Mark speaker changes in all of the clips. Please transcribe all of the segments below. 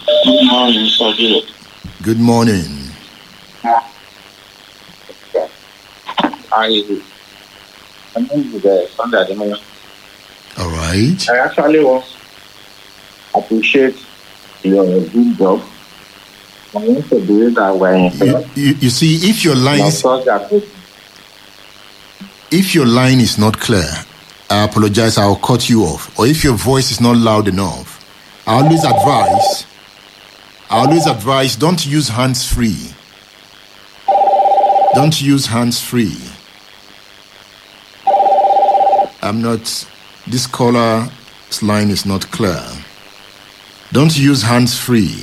Speaker 1: Good morning, Sir.
Speaker 2: Good morning.
Speaker 1: I'm the Sunday Ademo.
Speaker 2: All right.
Speaker 1: I actually want to appreciate your good job. I want to do that way.
Speaker 2: You see, if your line is not clear, I apologize, I'll cut you off. Or if your voice is not loud enough, I always advise don't use hands-free. Don't use hands-free. This caller's line is not clear. Don't use hands-free.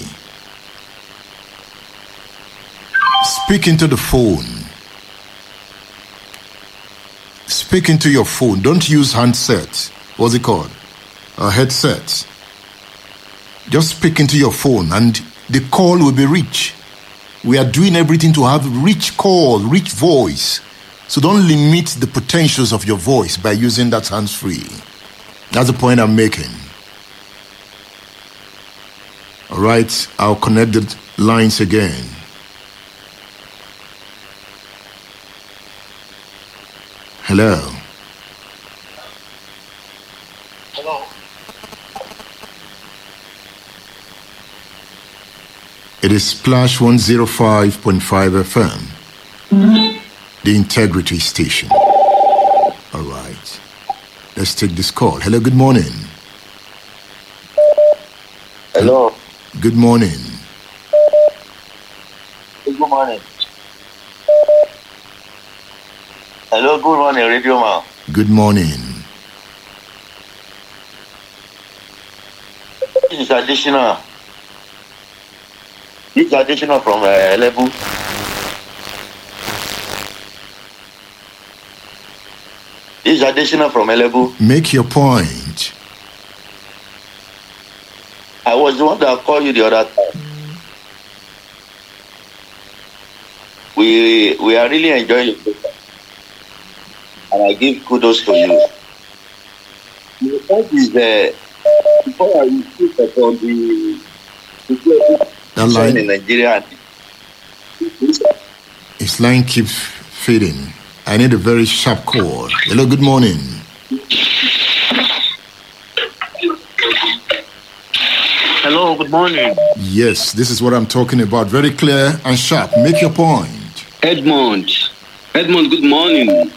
Speaker 2: Speak into the phone. Speak into your phone. Don't use handset. What's it called? A headset. Just speak into your phone and the call will be rich. We are doing everything to have rich call, rich voice. So don't limit the potentials of your voice by using that hands-free. That's the point I'm making. All right, I'll connect the lines again. Hello.
Speaker 1: Hello.
Speaker 2: It is Splash 105.5 FM, the Integrity Station. All right. Let's take this call. Hello, good morning.
Speaker 1: Hello.
Speaker 2: Good morning.
Speaker 1: Good morning. Hello, good morning, Radio Man.
Speaker 2: Good morning.
Speaker 1: This is additional. This is additional from Elebu. This is additional from Elebu.
Speaker 2: Make your point.
Speaker 1: I was the one that called you the other time. We are really enjoying your program. And I give kudos to you. The point is before I speak upon the line in Nigeria.
Speaker 2: His line keeps fading. I need a very sharp call. Hello, good morning.
Speaker 3: Hello, good morning.
Speaker 2: Yes, this is what I'm talking about. Very clear and sharp. Make your point.
Speaker 3: Edmond, good morning.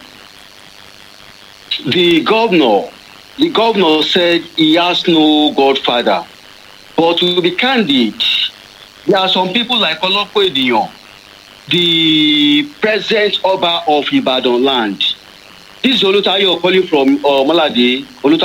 Speaker 3: The governor said he has no godfather. But to be candid, there are some people like Olopo Ediyon, the present Oba of Ibadan land. This is Olutayo calling from Malade.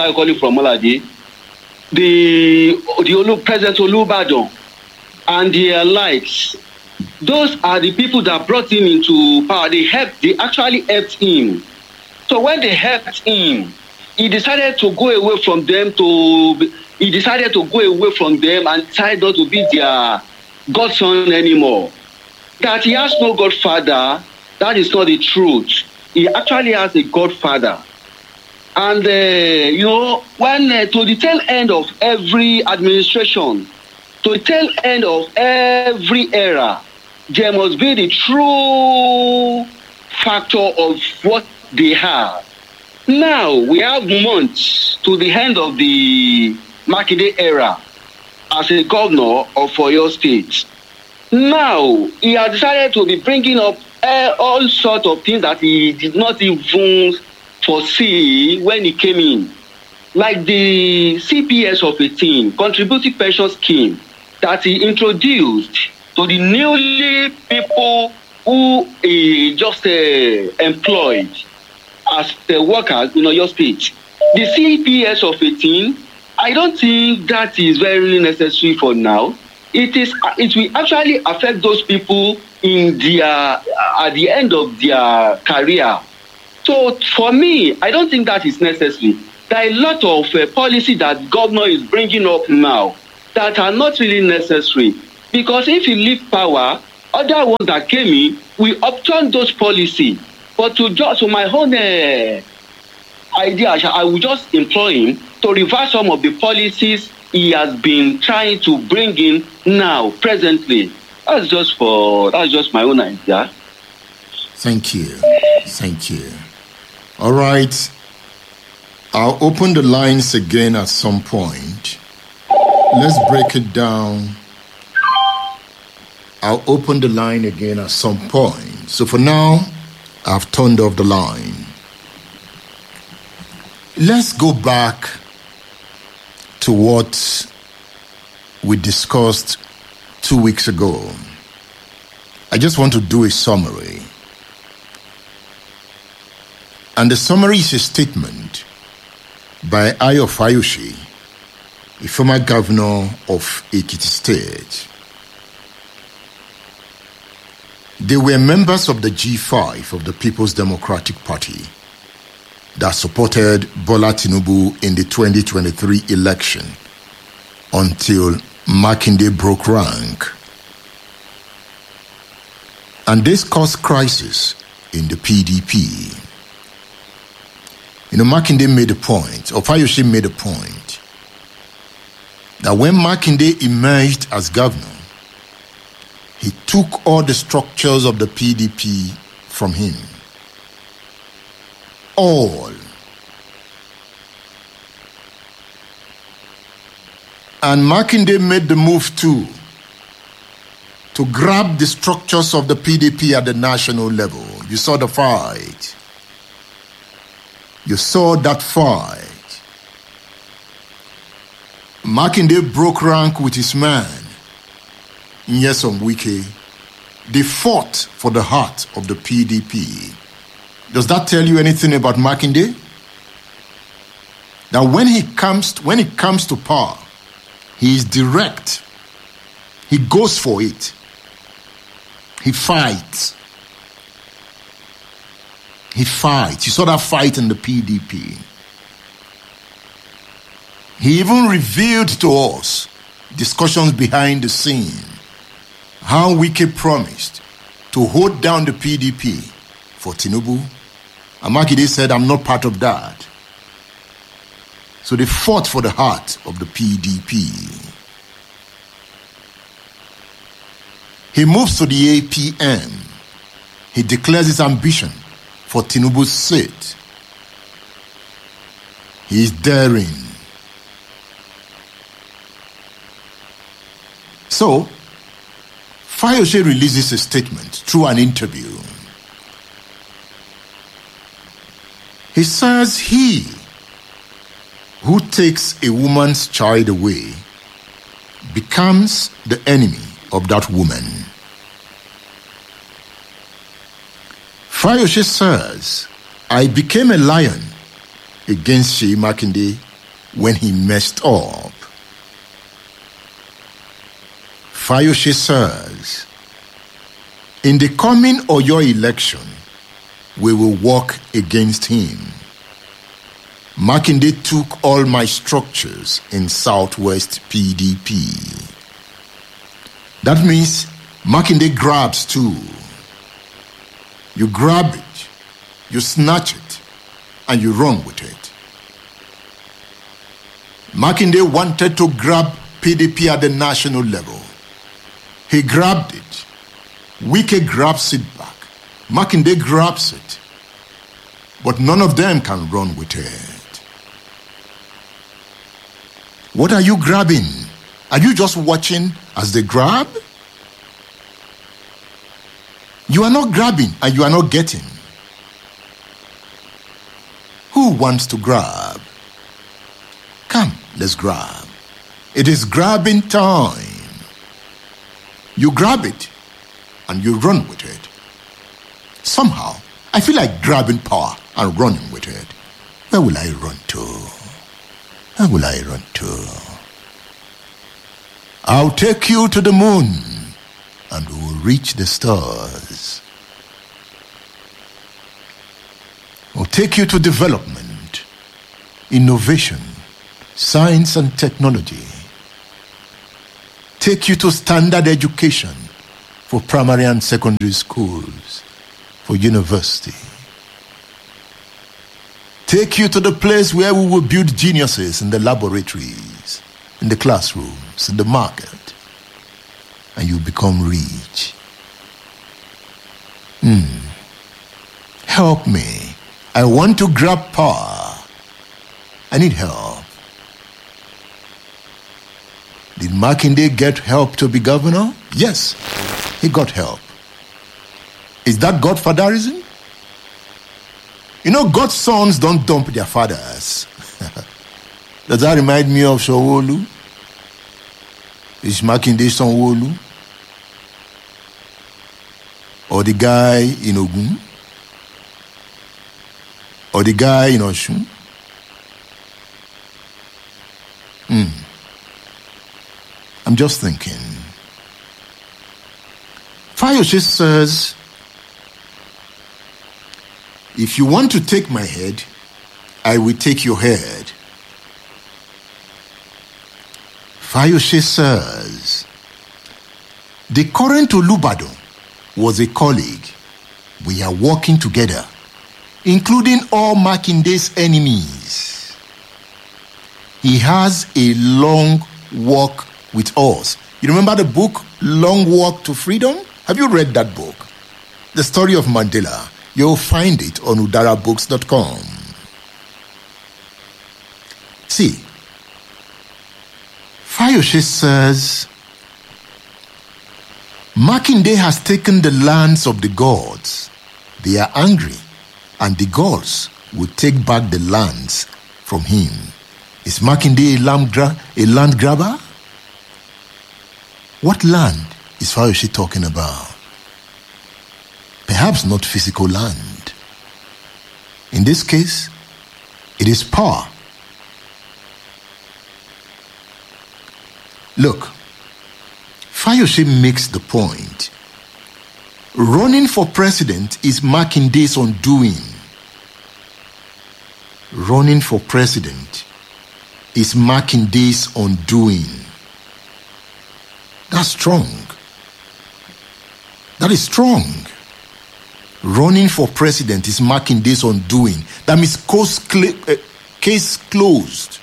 Speaker 3: The President Olubadan and their likes. Those are the people that brought him into power. They actually helped him. So when they helped him, he decided to go away from them and decided not to be their godson anymore. That he has no godfather, that is not the truth. He actually has a godfather. And, when to the tail end of every administration, to the tail end of every era, there must be the true factor of what they have. Now, we have months to the end of the Makinde era as a governor of Oyo State. Now, he has decided to be bringing up all sorts of things that he did not even foresee when he came in. Like the CPS of 18, Contributing Pension Scheme, that he introduced to the newly people who he just employed as the workers in Oyo State. The CPS of 18, I don't think that is very necessary for now. It will actually affect those people in at the end of their career. So for me, I don't think that is necessary. There are a lot of policy that governor is bringing up now that are not really necessary. Because if he leave power, other ones that came in will upturn those policies. But to my own idea, I will just employ him to reverse some of the policies he has been trying to bring in now, presently. That's just my own idea.
Speaker 2: Thank you. Thank you. All right. I'll open the lines again at some point. Let's break it down. I'll open the line again at some point. So for now, I've turned off the line. Let's go back to what we discussed 2 weeks ago. I just want to do a summary. And the summary is a statement by Ayo Fayose, a former governor of Ekiti State. They were members of the G5 of the People's Democratic Party that supported Bola Tinubu in the 2023 election until Makinde broke rank. And this caused crisis in the PDP. Makinde made a point, or Fayose made a point, that when Makinde emerged as governor, he took all the structures of the PDP from him. All. And Makinde made the move too, to grab the structures of the PDP at the national level. You saw the fight. You saw that fight. Makinde broke rank with his man, Nyesom Wike. They fought for the heart of the PDP. Does that tell you anything about Makinde? Now, when it comes to power, he is direct. He goes for it. He fights. He fights. You saw that fight in the PDP. He even revealed to us discussions behind the scene, how Wike promised to hold down the PDP for Tinubu. And Makinde said, I'm not part of that. So they fought for the heart of the PDP. He moves to the APM. He declares his ambition for Tinubu's seat. He is daring. So, Fayose releases a statement through an interview. He says he who takes a woman's child away becomes the enemy of that woman. Fayose says, I became a lion against Seyi Makinde when he messed up. Fayose says, in the coming Oyo election, we will work against him. Makinde took all my structures in Southwest PDP. That means Makinde grabs too. You grab it, you snatch it, and you run with it. Makinde wanted to grab PDP at the national level. He grabbed it. Wike grabs it back. Makinde grabs it. But none of them can run with it. What are you grabbing? Are you just watching as they grab? You are not grabbing and you are not getting. Who wants to grab? Come, let's grab. It is grabbing time. You grab it and you run with it. Somehow, I feel like grabbing power and running with it. Where will I run to? Where will I run to? I'll take you to the moon and we'll reach the stars. I'll take you to development, innovation, science and technology. Take you to standard education for primary and secondary schools, for university. Take you to the place where we will build geniuses in the laboratories, in the classrooms, in the market, and you become rich. Help me. I want to grab power. I need help. Did Makinde get help to be governor? Yes, he got help. Is that godfatherism? You know, God's sons don't dump their fathers. Does that remind me of Sanwo-Olu? Is Makinde Sanwo-Olu? Or the guy in Ogun? Or the guy in Osun? I'm just thinking. Fayose says, if you want to take my head, I will take your head. Fayose says, the current Olubadan was a colleague. We are working together, including all Makinde's enemies. He has a long walk with us. You remember the book, Long Walk to Freedom? Have you read that book? The story of Mandela. You'll find it on udarabooks.com. See, Fayose says, Makinde has taken the lands of the gods. They are angry, and the gods will take back the lands from him. Is Makinde a land grabber? What land is Fayose talking about? Perhaps not physical land. In this case, it is power. Look, Fayose makes the point. Running for president is Makinde's undoing. Running for president is Makinde's undoing. That's strong. That is strong. Running for president is Makinde's undoing. That means case closed.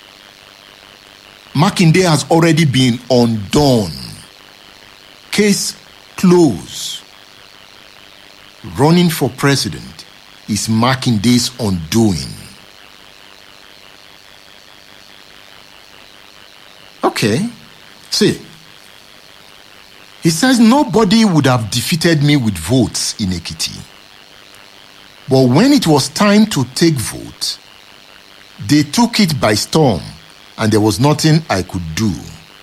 Speaker 2: Makinde has already been undone. Case closed. Running for president is Makinde's undoing. Okay. See. He says nobody would have defeated me with votes in Ekiti. But when it was time to take vote, they took it by storm, and there was nothing I could do.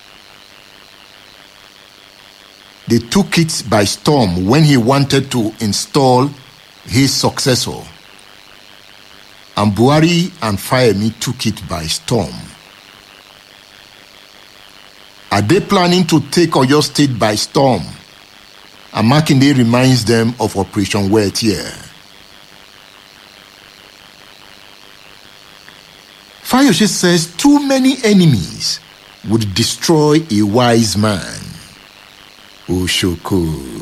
Speaker 2: They took it by storm when he wanted to install his successor. And Buhari and Fayemi took it by storm. Are they planning to take Oyo State by storm? And Makinde reminds them of Operation Wettier. Fayose says too many enemies would destroy a wise man. Oshoko.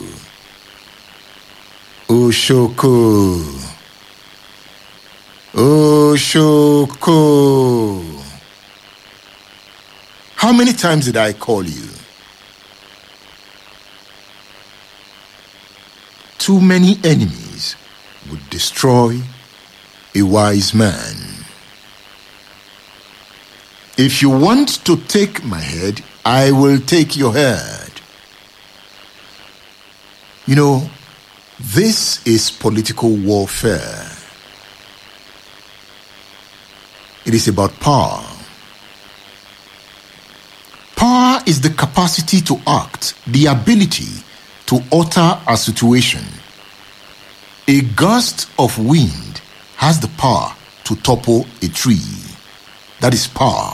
Speaker 2: Oshoko. Oshoko. How many times did I call you? Too many enemies would destroy a wise man. If you want to take my head, I will take your head. You know, this is political warfare. It is about power. Power is the capacity to act, the ability to alter a situation. A gust of wind has the power to topple a tree. That is power.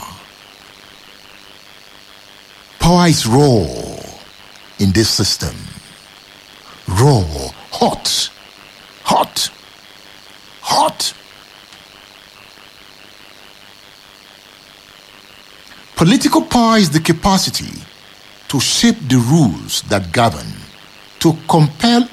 Speaker 2: Power is raw in this system. Raw, hot, hot, hot. Political power is the capacity to shape the rules that govern, to compel